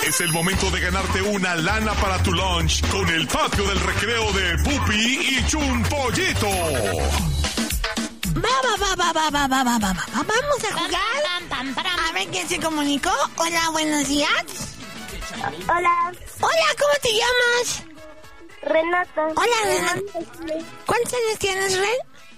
Es el momento de ganarte una lana para tu lunch con el patio del recreo de Pupi y Chumpollito. Vamos a jugar. A ver quién se comunicó. Hola, buenos días. Hola, Hola, ¿cómo te llamas? Renata. Hola, Renata. ¿Cuántos años tienes, Ren?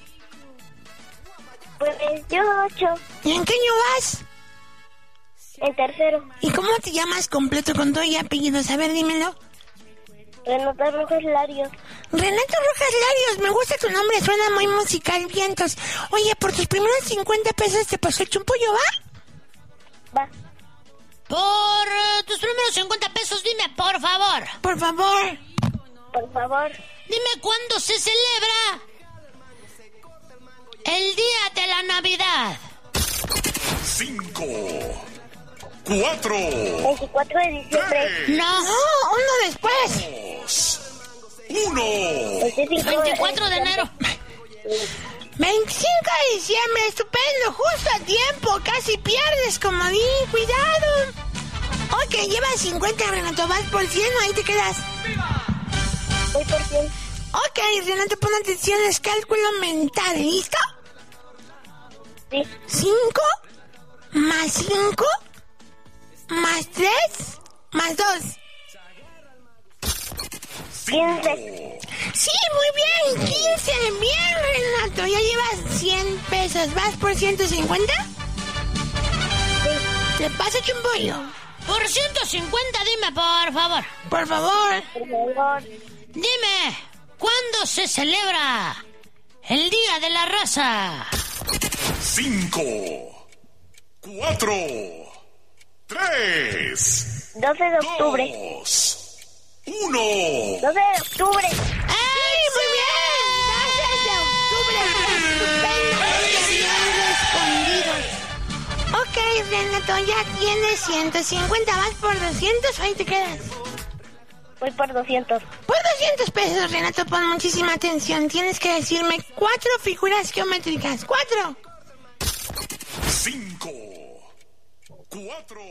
Pues yo 8, ¿Y en qué año vas? en tercero. ¿Y cómo te llamas completo con todo y apellidos? A ver, dímelo. Renata Rojas Larios. Renato Rojas Larios, me gusta tu nombre, suena muy musical, vientos. Oye, por tus primeros 50 pesos te pasó el chumpollo, ¿va? Va, Por tus primeros 50 pesos, dime, por favor. Por favor. por favor. Dime cuándo se celebra el día de la Navidad. 5, 4, 24 de diciembre. No, No, uno después. 2, 1. 24 de enero. 25 de diciembre, estupendo, justo a tiempo, casi pierdes, comodín, cuidado. Ok, llevas 50, Renato, vas por 100, ahí te quedas. Voy por 100. Ok, Renato, pon atención, es cálculo mental, ¿listo? Sí, 5 más 5 más 3 más 2. 15. Sí, muy bien, 15, bien, Renato, ya llevas 100 pesos, ¿vas por 150? ¿Te pasa, Chumpollo? Por 150, dime, por favor. Por favor. Por favor. Dime, ¿cuándo se celebra el Día de la Raza? 5, 4, 3, 12 de octubre. 2, 1. 12 de octubre. ¡Ay, muy bien! 12 de octubre, estupendamente bien respondido. Ok, Renato, ya tienes 150, vas por 200, ahí te quedas. Voy por 200. Por 200 pesos, Renato, pon muchísima atención. Tienes que decirme 4 figuras geométricas. 4. 5, 4,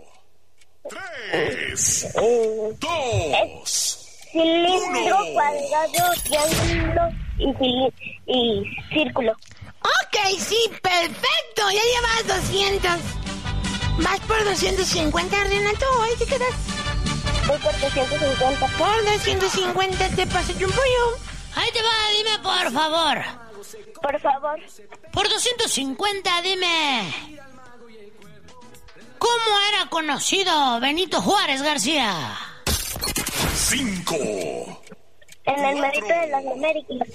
3, 2. Cilindro, 1. cuadrado, triángulo y círculo. Ok, sí, perfecto. Ya llevas 200. Vas por 250, Renato, ahí te quedas. Voy por 250. Por 250 te pasa un pollo. Ahí te va, dime, por favor. Por favor. Por 250, dime, ¿cómo era conocido Benito Juárez García? 5, En el mérito de las Américas.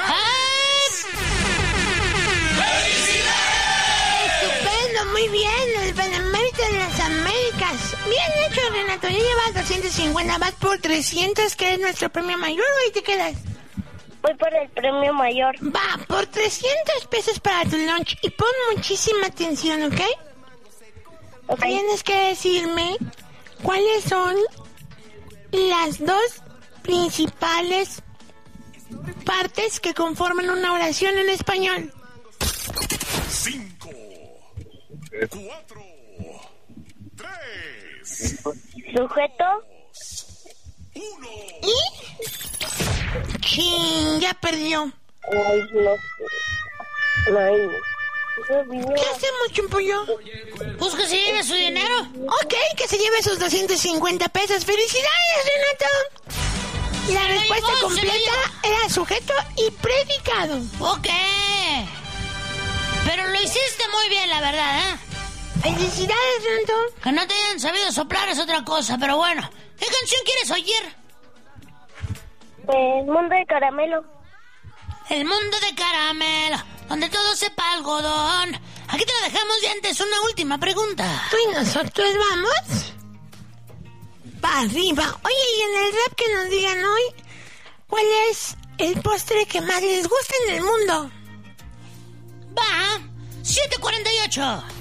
Estupendo, muy bien. El Benemérito de las Américas. Bien hecho, Renato. Ya llevas 250, vas por 300, que es nuestro premio mayor, ahí te quedas. Voy por el premio mayor. Va, por 300 pesos para tu lunch. Y pon muchísima atención, ¿ok? Ok. Tienes que decirme cuáles son las dos principales partes que conforman una oración en español. 5, 4, 3, Sujeto, 1. ¿Y? ¡Chin! Ya perdió. ay, no sé. Ay, ¿Qué hacemos, Chumpollo? Pues que se lleve su dinero. Ok, que se lleve sus 250 pesos. ¡Felicidades, Renato! La respuesta llevó, se lo completa era sujeto y predicado. Ok. Pero lo hiciste muy bien, la verdad, ¿eh? ¡Felicidades, Renato! Que no te hayan sabido soplar es otra cosa, pero bueno. ¿Qué canción quieres oír? pues Mundo de Caramelo. El mundo de caramelo, donde todo sepa algodón. Aquí te lo dejamos y antes una última pregunta. ¿Tú y nosotros vamos? ¡Pa' arriba! Oye, y en el rap que nos digan hoy, ¿cuál es el postre que más les gusta en el mundo? Va, 7:48.